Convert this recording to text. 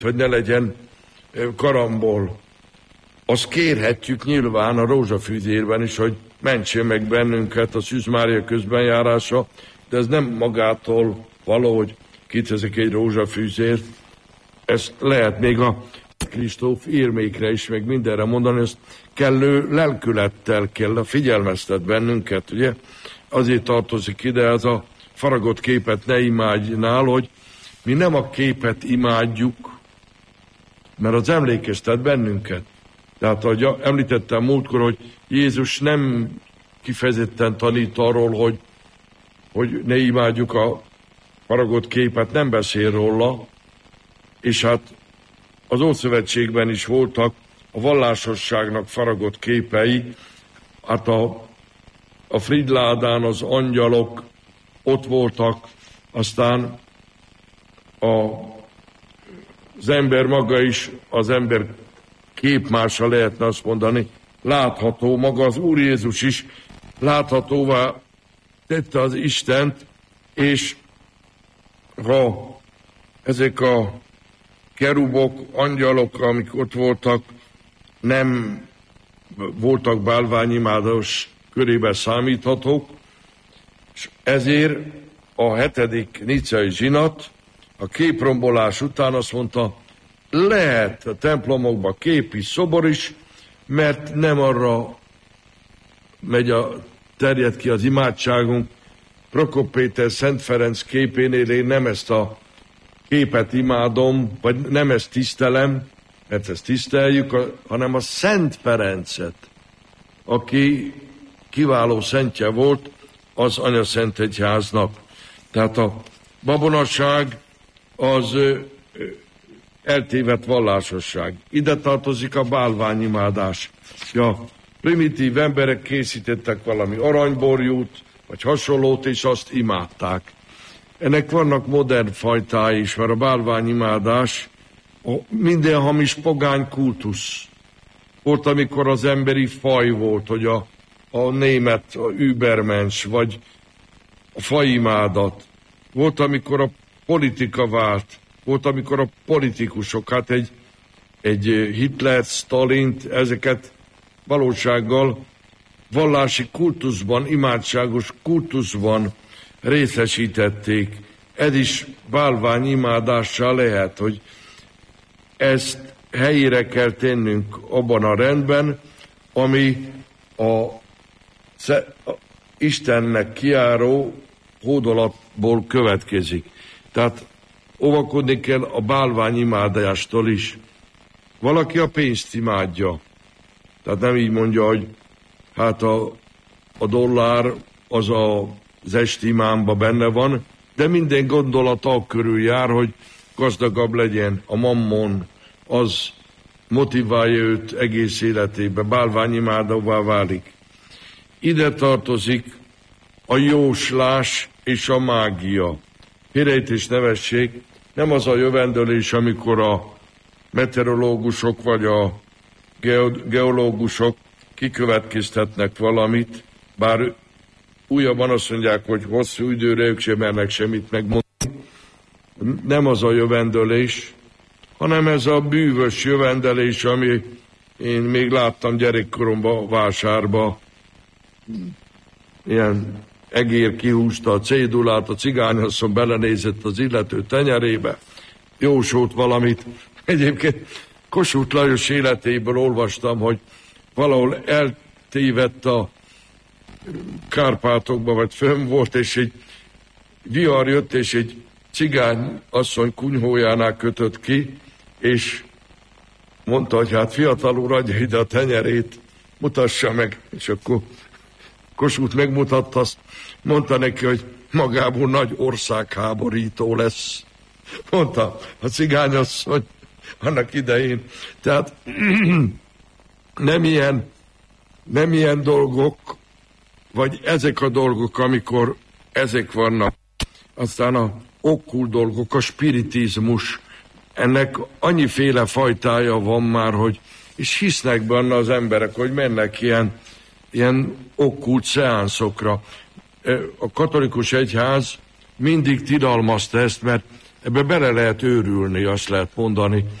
hogy ne legyen karambol. Azt kérhetjük nyilván a rózsafűzérben is, hogy mentse meg bennünket a Szűz Mária közbenjárása, de ez nem magától valahogy kiteszek egy rózsafűzért. Ezt lehet még a Kristóf írmékre is, meg mindenre mondani, ezt kellő lelkülettel kell figyelmeztet bennünket, ugye? Azért tartozik ide ez a faragott képet ne imádjnál, hogy mi nem a képet imádjuk, mert az emlékeztet bennünket. Tehát, ahogy említettem múltkor, hogy Jézus nem kifejezetten tanít arról, hogy ne imádjuk a faragott képet, nem beszél róla, és hát az Ószövetségben is voltak a vallásosságnak faragott képei, hát a Fridládán az angyalok ott voltak, aztán az ember maga is, az ember képmása lehetne azt mondani, látható, maga az Úr Jézus is láthatóvá tette az Istent, és ha ezek a kerubok, angyalok, amik ott voltak, nem voltak bálványimádás körébe számíthatók, és ezért a 7. nicei zsinat a képrombolás után azt mondta, lehet a templomokban képi szobor is, mert nem arra terjed ki az imádságunk. Prokop Péter Szent Ferenc képénél én nem ezt a képet imádom, vagy nem ezt tisztelem, mert ezt tiszteljük, hanem a Szent Ferencet, aki kiváló szentje volt az Anyaszentegyháznak. Tehát a babonaság az eltévedt vallásosság. Ide tartozik a bálványimádás. Ja, primitív emberek készítettek valami aranyborjút, vagy hasonlót, és azt imádták. Ennek vannak modern fajtái is, mert a bálványimádás minden hamis pogány kultusz. Volt, amikor az emberi faj volt, hogy a német, a übermensch, vagy a fajimádat. Volt, amikor a politika vált. Volt, amikor a politikusok, hát egy Hitler, Stalint, ezeket valósággal vallási kultuszban, imádságos kultuszban részesítették. Ez is bálványimádással lehet, hogy ezt helyére kell tennünk abban a rendben, ami a Istennek kijáró hódolatból következik. Tehát óvakodni kell a bálványimádástól is. Valaki a pénzt imádja. Tehát nem így mondja, hogy hát a dollár az az esti imámban benne van, de minden gondolata körül jár, hogy gazdagabb legyen. A mammon az motiválja őt egész életébe, bálványimádóvá válik. Ide tartozik a jóslás és a mágia. Félrejtés nevesség, nem az a jövendőlés, amikor a meteorológusok vagy a geológusok kikövetkeztetnek valamit, bár újabban azt mondják, hogy hosszú időre ők sem mernek semmit megmondani. Nem az a jövendőlés, hanem ez a bűvös jövendőlés, ami én még láttam gyerekkoromban vásárba. Ilyen egér kihúzta a cédulát, a cigányasszony belenézett az illető tenyerébe, jósolt valamit. Egyébként Kossuth Lajos életéből olvastam, hogy valahol eltévedt a Kárpátokba, vagy fönn volt, és egy vihar jött, és egy cigány asszony kunyhójánál kötött ki, és mondta, hogy hát fiatal úr, adja ide a tenyerét, mutassa meg, és akkor Kossuth megmutatta, azt mondta neki, hogy magából nagy országháborító lesz. Mondta a cigányasszony annak idején. Tehát nem ilyen dolgok, vagy ezek a dolgok, amikor ezek vannak. Aztán a okkult dolgok, a spiritizmus, ennek annyiféle fajtája van már, hogy és hisznek benne az emberek, hogy mennek ilyen okkult szeánszokra. A katolikus egyház mindig tilalmazta ezt, mert Ebbe bele lehet őrülni, azt lehet mondani,